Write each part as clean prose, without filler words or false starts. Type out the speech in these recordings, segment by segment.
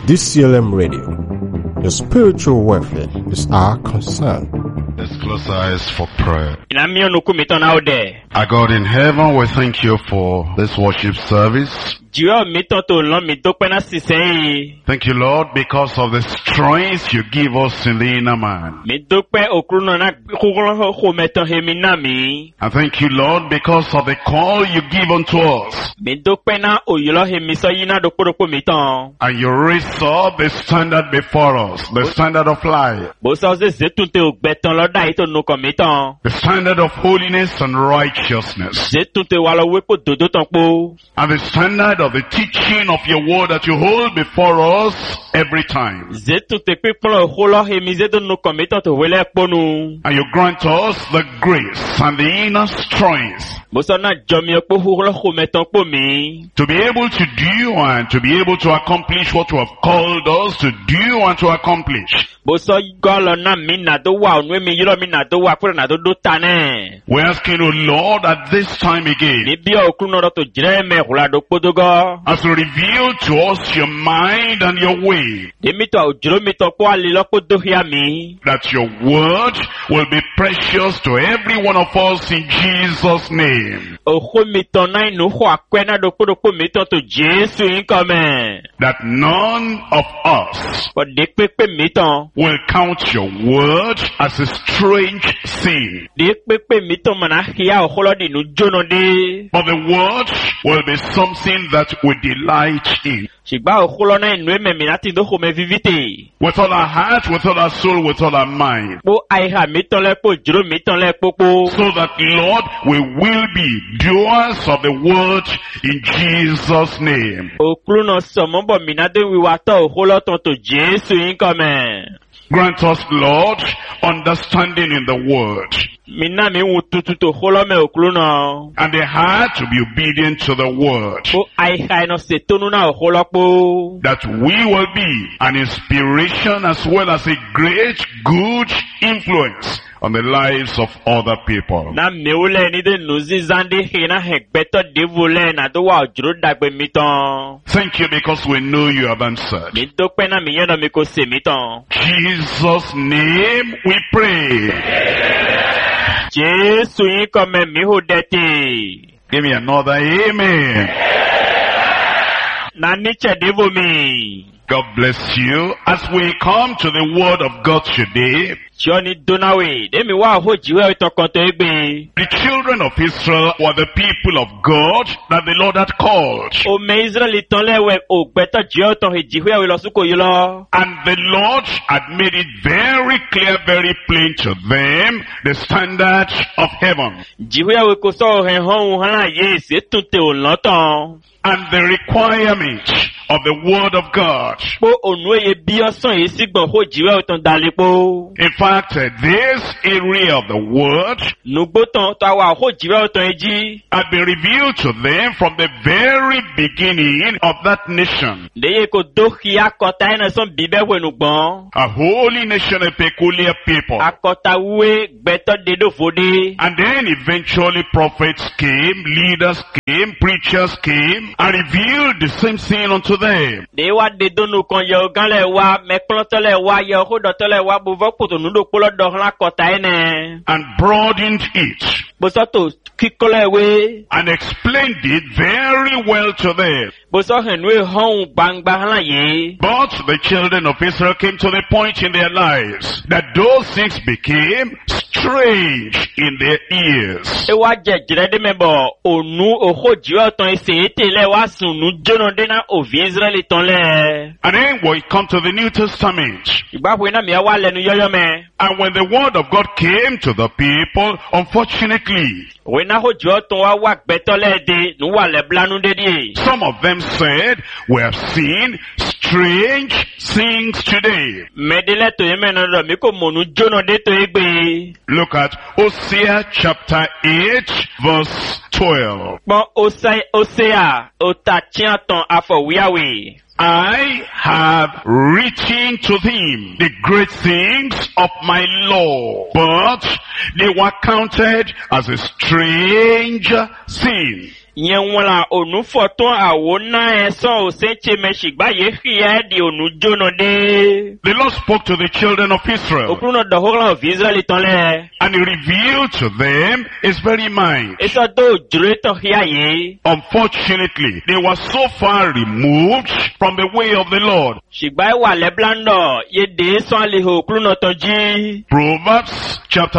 DCLM Radio. Your spiritual welfare is our concern. Let's close our eyes for prayer. There. Our God in heaven, we thank you for this worship service. Thank Thank you, Lord, because of the strength you give us in the inner man. And thank you, Lord, because of the call you give unto us. And you raise up the standard before us, the standard of life, the standard of holiness and righteousness, and the standard of the teaching of your word that you hold before us every time. And you grant us the grace and the inner strength to be able to do and to be able to accomplish what you have called us to do and to accomplish. We're asking, O Lord, at this time again, as you reveal to us your mind and your way, that your word will be precious to every one of us in Jesus' name. That none of us will count your word as a strange thing, but the word will be something that we delight in. With all our heart, with all our soul, with all our mind. So that, Lord, we will be doers of the word in Jesus' name. Grant us, Lord, understanding in the word, and the heart to be obedient to the word, that we will be an inspiration as well as a great good influence on the lives of other people. Thank you because we know you have answered. In Jesus' name we pray. Give me another amen. God bless you. As we come to the word of God today, the children of Israel were the people of God that the Lord had called. And the Lord had made it very clear, very plain to them, the standard of heaven. And the requirement of the word of God. In fact, this area of the word had been revealed to them from the very beginning of that nation. A holy nation, a peculiar people. And then eventually prophets came, leaders came, preachers came, and revealed the same thing unto them. And broadened it. And explained it very well to them. But the children of Israel came to the point in their lives that those things became strange in their ears. And then we come to the New Testament. And when the word of God came to the people, unfortunately, some of them said, we have seen strange things today. Look at Hosea chapter 8 verse 12. I have written to him the great things of my law, but they were counted as a strange thing. Yenwala onu foton awona eso oseche meshigba yehia di onu jono de. The Lord spoke to the children of Israel, Okruno dohogla of Israel itonle. and He revealed to them His very mind. Eso do jureto hiaye. Unfortunately, they were so far removed from the way of the Lord. Shigba wa leblando ye de so aliho okruno toji. Proverbs chapter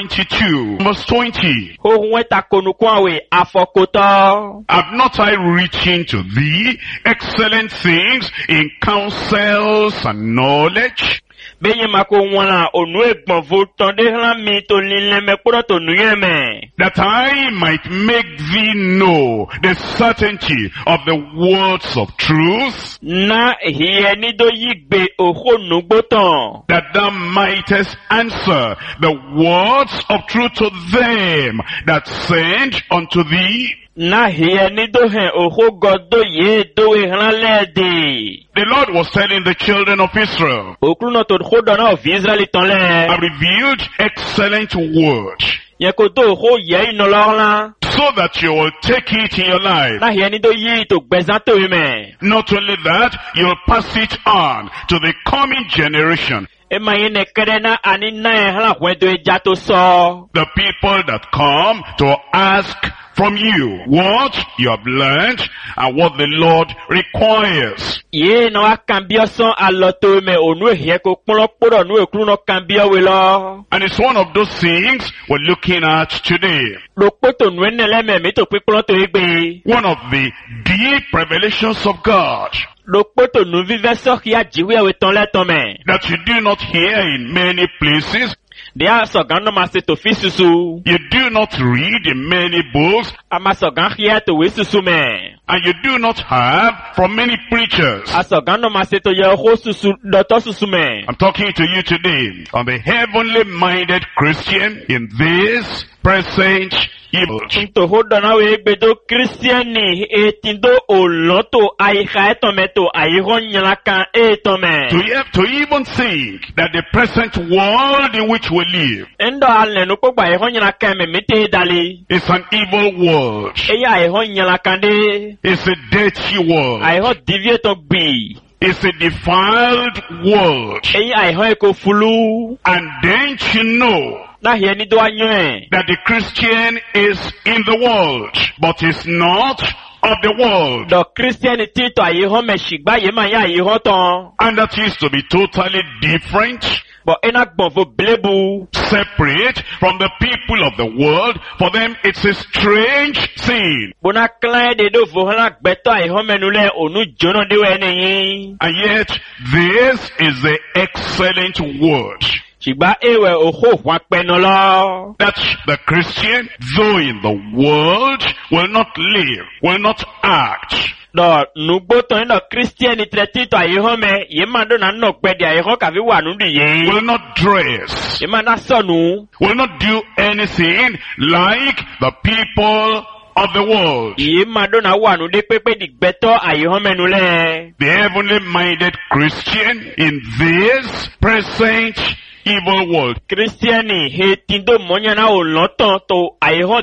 22, verse 20. Ho weta konukwawe afokoto. Have not I written to thee excellent things in counsels and knowledge? Benye mako wana onu egbon voton de hlan mi to lile me kuro to nuyeme. That I might make thee know the certainty of the words of truth, Na hiye ni do yigbe oho nugboton. that thou mightest answer the words of truth to them that send unto thee. Na hiye ni do hen oho godo ye do hlan lede. The Lord was telling the children of Israel, Okruno to khodona of Israel I itonle. revealed excellent word, Yeko do ho ye inolorla. so that you will take it in your life. Na hiye ni do yi to gbezanto yeme. Not only that, you'll pass it on to the coming generation. Ema yene kerena ani na hlan hwedo ejato so. The people that come to ask from you what you have learned and what the Lord requires. Ye no akambia son aloto me onu ehie ko kpolo kporo nu ekruno kambia we lo. And it's one of those things we're looking at today. Lo poto nu enele me mi to pipolo to egbe. One of the deep revelations of God Lo poto nu vive so kia jiwe we ton le ton me. that you do not hear in many places, De a so gan no ma se to fisusu. you do not read in many books, Ama so gan hia to we susu me. and you do not have from many preachers. A so gan no ma se to ye ho susu doto susu me. I'm talking to you today on the heavenly minded Christian in this present age. To ho dona we egbe do Christiani etindo oloto ai ha to me to ai ho nyala kan e to me. To even think that the present world in which we live Endo ale no pogba ai ho nyala kan me mete dali. is an evil world. Eya ai ho nyala kan de. It's a dirty world. Ai ho divie to gbi. It's a defiled world. Eya ai ho eko fulu. And don't you know Na hie ni do anyo that the Christian is in the world, but is not of the world. Do Christianity to ai ho me shigba ye ma ya ai ho ton. And that is to be totally different, But ena gbon vo blebu. separate from the people of the world. For them, it's a strange thing. Bona klan de do vo hla gbeto ai ho menu le onu jono de we ni. And yet, this is the excellent word Shigba ewe oho hwa peno lo. that the Christian, though in the world, will not live, will not act, Do nugbo to ndo Christianity treti to ai ho me ye ma do na no gbe de ai ho ka vi wa nu di ye. will not dress, Ye ma na sonu. will not do anything like the people of the world. Ye ma do na wa nu de pepe di gbeto ai ho menu le. The heavenly minded Christian in this present evil world. Christiani he tindo monya na oloton to ai ho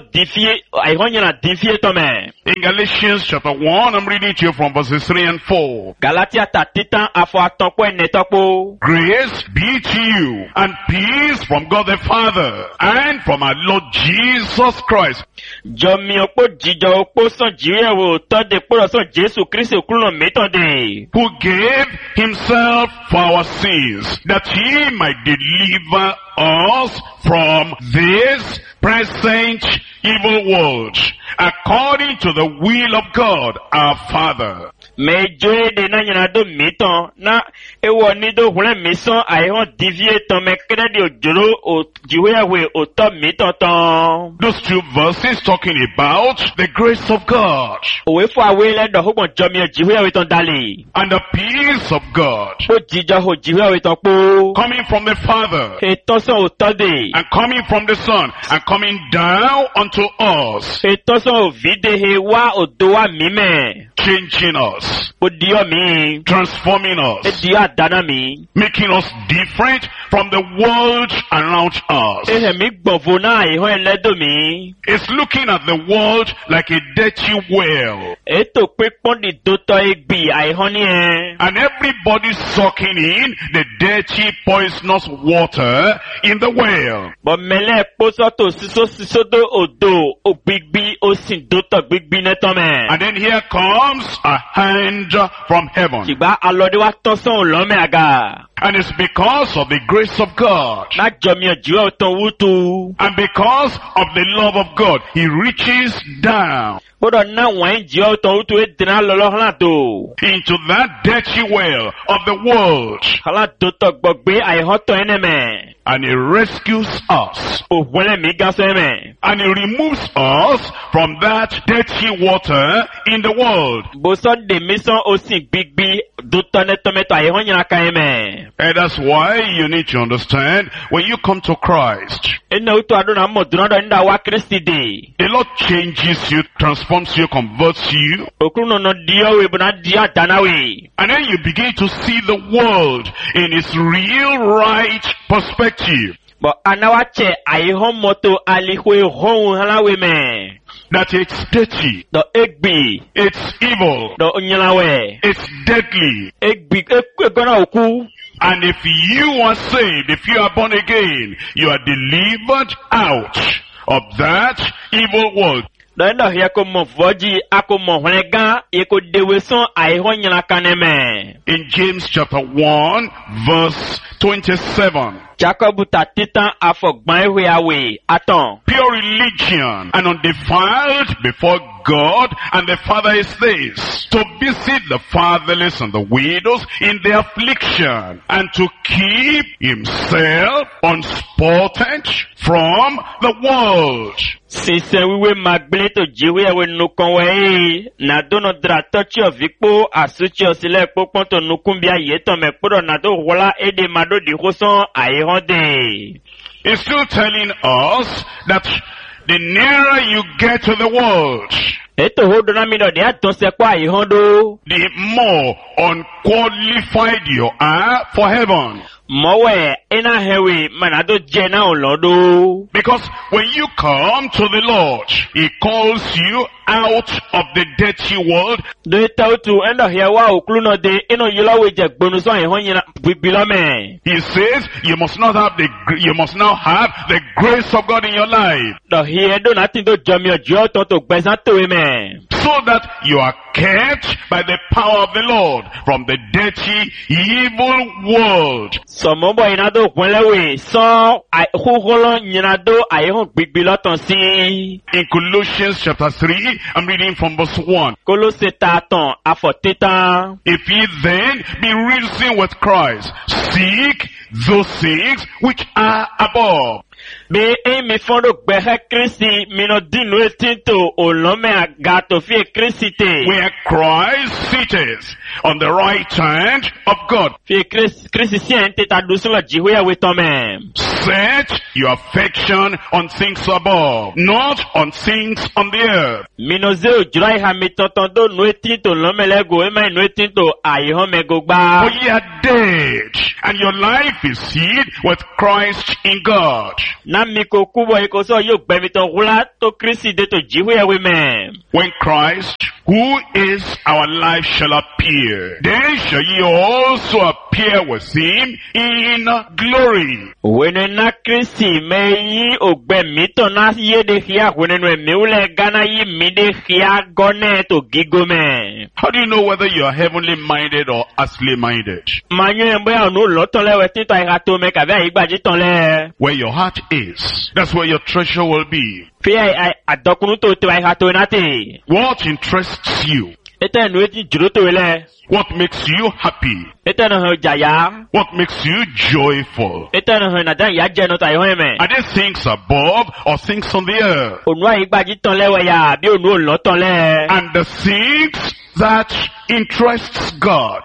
nyana difie to me. In Galatians chapter 1, I'm reading to you from verses 3 and 4. Galatia ta titan afo atonpo ene topo. Grace be to you and peace from God the Father and from our Lord Jesus Christ, Jomi opo jijo opo son jiwe wo to de poro son Jesu Christ okulo meton de. who gave himself for our sins, that he might deliver us from this present evil world, according to the will of God our Father. Me joe de na nyana do meton na ewo ni do hule mison ai ho divie to me kredi ojoro o jiwe we o to meton ton. Those two verses talking about the grace of God Owe fo awe le do ho bon jomi o jiwe we ton dali. and the peace of God O jijo ho jiwe we ton po. coming from the Father E to son o to de. and coming from the Son and coming down unto us, E to son o vide he wa o do wa mime. changing us, us, Odio mi. transforming us, Edia dana mi. making us different from the world around us. Ehe mi gbovona iho eledo mi. It's looking at the world like a dirty well, Eto pepon di doto egbi iho ni e. and everybody sucking in the dirty, poisonous water in the well. Bo mele posoto siso do odo ogbigbi osin doto gbigbi netome. And then here comes a hand from heaven. Sigba alode wa tonson olome aga. And it's because of the grace of God, Na jomi ojiwe oton wutu. and because of the love of God, He reaches down Bodo na wan jiwe oton wutu e dina lolo hana do. into that dirty well of the world, Hala doto gbogbe iho to eneme. and He rescues us, O wele mi gaso eme. and He removes us from that dirty water in the world. Boso de mison osin gbigbi doto netome to iho nyina ka eme. And that's why you need to understand, when you come to Christ, Ena utu adona mo dunodo nda wa Kristi de. the Lord changes you, transforms you, converts you, Okru no no dio we bona dia danawe. and then you begin to see the world in its real right perspective. Bo anawache aiho moto alihwe hon halawe me. That it's dirty, Do egbi. it's evil, Do onyalawe. it's deadly. Egbi gona oku. And if you are saved, if you are born again, you are delivered out of that evil world. Do endo hiya ko mo voji ako mo hwenga yeko dewe son aiho nyala kaneme. In James chapter 1 verse 27. Jacob tatitan afogban awe aton. Pure religion and undefiled before God and the Father is this: to visit the fatherless and the widows in their affliction, and to keep himself unspotted from the world. Sise wiwe magbele to jiwe ewe nukon we na dono dra tochi ovikpo asuchi osile popon to nukumbia yeto me podo na do wala ede mado di hoson aihonde. It's still telling us that the nearer you get to the world, Eto hodo na mido de aton se kwa aihondo. the more unqualified you are for heaven. Mowe ena hewe manado jena olodo. Because when you come to the Lord, He calls you out of the dirty world, Do tautu endo hewa okluno de eno yela weje gbonu so aihonyina bibilome. He says you must now have the grace of God in your life, Do hiedo na tindo jomi ojo to gbesan to eme. so that you are kept by the power of the Lord from the dirty, evil world. Somobo inado kwelewe so huholo nyinado aihon bibiloton si. In Colossians chapter 3, I'm reading from verse 1. Kolose taton afoteta. If ye then be risen with Christ, seek those things which are above, Be emi fondo gbehe Kristi mino dinu etinto olome agato fi Kristite. where Christ sitteth on the right hand of God. Fi Kristi siente ta dusula jihuya witome. Set your affection on things above, not on things on the earth. Mino zeo jurai ha mitotondo nu etinto lomelego ema nu etinto aihon megogba. For ye are dead, and your life is hid with Christ in God. Na miko kubo ikoso yo gbemito hula to Kristi de to jihuya wime. When Christ, who is our life, shall appear, then shall ye also appear with him in glory. Wene na Kristi me yi ogbe mito na ye de hia wene nwe meule gana yi mi de hia gone to gigome. How do you know whether you are heavenly minded or earthly minded? Manyo embo ya onu loton le wetito aigato me kabe aigbaji ton le. Where your heart is, that's where your treasure will be. Fi adokunu to te aigato nate. What interests you? Ete nu eti juro to le. What makes you happy? Ete no ho jaya. What makes you joyful? Ete no ho na dan ya je no ta ihon me. Are there things above or things on the earth? Onu aigbaji ton le we ya bi onu loton le. And the things that interests God,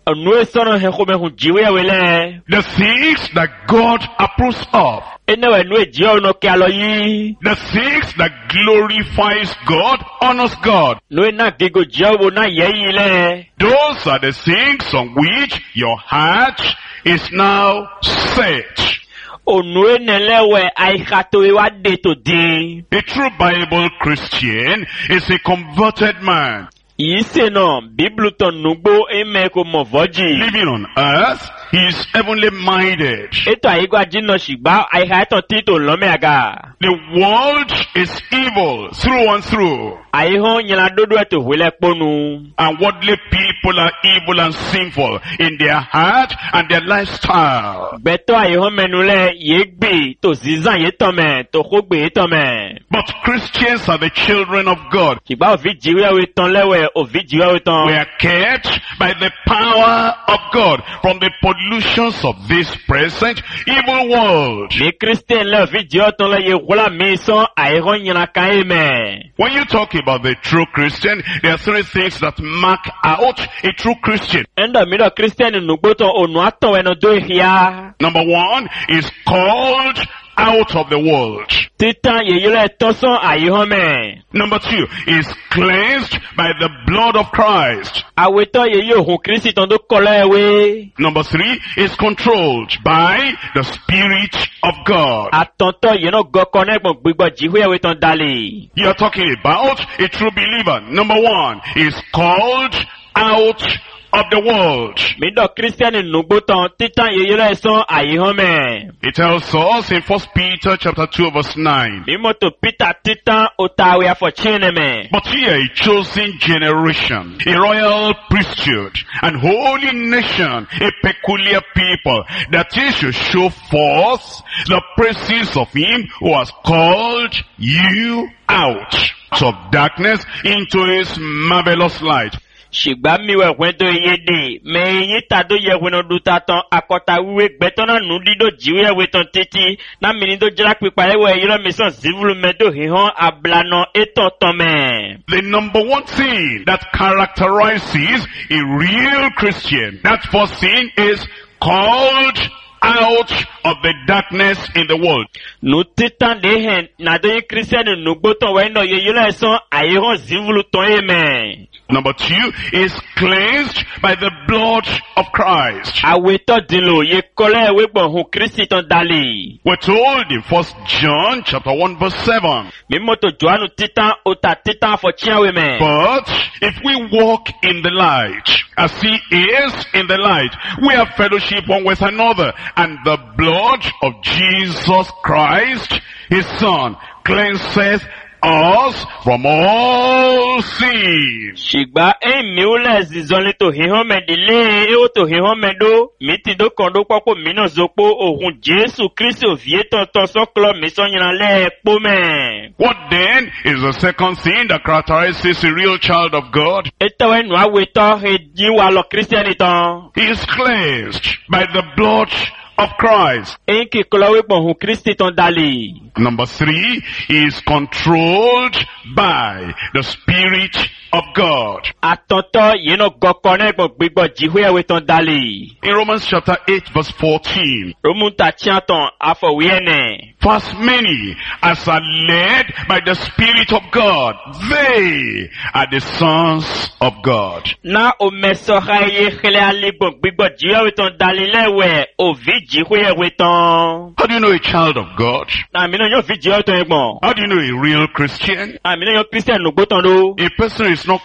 Onwe sono hekome hu jiwe wele. The things that God approves of. Enewe nwe jiwe no ke aloyi. The things that glorifies God, honors God. Nwe na gigo jiwe na yeyi le. Those are the things on which your heart is now set. Onwe nelewe aikato ewa de to din. A true Bible Christian is a converted man. Yise no, Bibluton nugbo emeko movoji. Living on earth, he is heavenly minded. Eto aigwa jino shigba aikato tito lomeaga. The world is evil through and through. Aihon nyela dodo eto wile ponu. And worldly people are evil and sinful in their heart and their lifestyle. Beto aihon menule yegbe to zizan yetome to khogbe yetome. But Christians are the children of God. Shigba ovi jiwe weton lewe ovi jiwe weton. We are kept by the power of God from the pollutions of this present evil world. Me Christian le ovi jiwe weton le ye wula mison aihon nyela kaime. When you talk about the true Christian, there are three things that mark out a true Christian. Endo mido Christian nugboton onu aton weno do hiya. Number one is called out of the world. Titan yeyele toson aihome. Number two is cleansed by the blood of Christ. Aweto yeye ohun Kristi ton do kolewe. Number three is controlled by the Spirit of God. Atonto yeno gokone gbon gbigbo jiwe weton dale. You are talking about a true believer. Number one is called out of the world. Mido Christian nugboton titan yeyele son aihome. It tells us in 1 Peter chapter 2 verse 9. Mimoto Peter titan otawe afo chineme. But ye are a chosen generation, a royal priesthood, and holy nation, a peculiar people, that ye should show forth the praises of him who has called you out of darkness into his marvelous light. Shigba miwe wendo yede, me yita do ye weno dutaton akota wiwe betona nudido jiwe weton titi, na minido jira pipa ewe yiro mison zivulu medo hihon ablano eton tome. The number one thing that characterizes a real Christian, that first thing is called out of the darkness in the world. Nu titan dehen, na do ye Christian nugboton wendo ye yilo eson ayehon zivulu ton eme. Number two is cleansed by the blood of Christ. Aweto dilo ye kole wegbon hu Kristi ton dali. We're told in 1 John chapter 1 verse 7. Mimoto Joanu titan ota titan for chiawe me. But if we walk in the light, as he is in the light, we have fellowship one with another, and the blood of Jesus Christ, his Son, cleanseth us from all sin. Shigba miule zizonli to hihome dile eo to hihome do miti do kondo kwako mino zopo ohun Jesu Kristi ovie ton soklo misonyina le pome. What then is the second thing that characterizes a real child of God? Etewe nwa weto he jiwa lo Christianiton. He is cleansed by the blood of Christ. Enki kolowe bon hu Kristi ton dali. Number three is controlled by the Spirit of God. Atonto yeno gokone bon gbigbo jiwe weton dali. In Romans chapter 8 verse 14. Romunta chianton afo wiene. For as many as are led by the Spirit of God, they are the sons of God. Na o mesoha ye khele ali bon gbigbo jiwe weton dali lewe o vi jiwe weton. How do you know a child of God? Na mi no yo vi jiwe weton egbon. How do you know a real Christian? Na mi no yo Christian nugboton do. A person is not